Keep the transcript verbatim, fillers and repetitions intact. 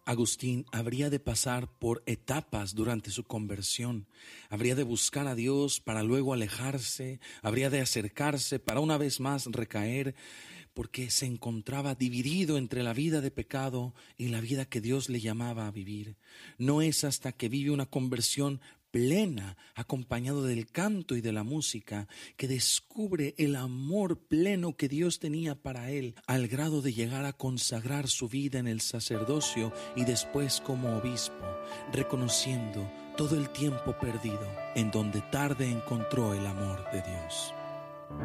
Agustín habría de pasar por etapas durante su conversión. Habría de buscar a Dios para luego alejarse, habría de acercarse para una vez más recaer, porque se encontraba dividido entre la vida de pecado y la vida que Dios le llamaba a vivir. No es hasta que vive una conversión plena, acompañado del canto y de la música, que descubre el amor pleno que Dios tenía para él, al grado de llegar a consagrar su vida en el sacerdocio y después como obispo, reconociendo todo el tiempo perdido en donde tarde encontró el amor de Dios.